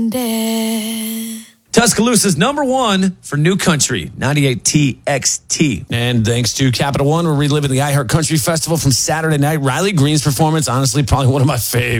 Tuscaloosa's number one for new country, 98 TXT. And thanks to Capital One, we're reliving the iHeart Country Festival from Saturday night. Riley Green's performance, honestly, probably one of my faves.